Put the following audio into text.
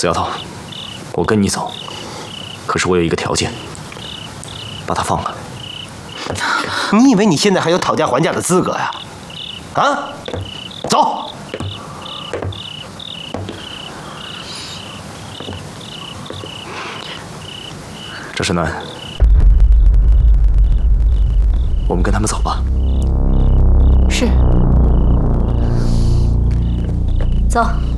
死丫头，我跟你走，可是我有一个条件，把他放了。 你以为你现在还有讨价还价的资格呀？啊，走。 赵世南，我们跟他们走吧。 是。走。